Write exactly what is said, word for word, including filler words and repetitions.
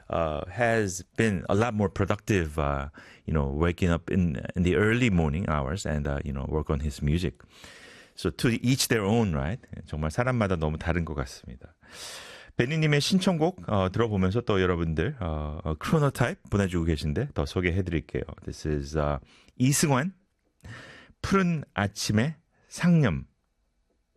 uh, has been a lot more productive, uh, you know, waking up in in the early morning hours and uh, you know work on his music. So to each their own, right? 정말 사람마다 너무 다른 것 같습니다. 베니님의 신청곡 어, 들어보면서 또 여러분들 어, 어, 크로노타입 보내주고 계신데 더 소개해드릴게요. This is uh, 이승환 푸른 아침의 상념.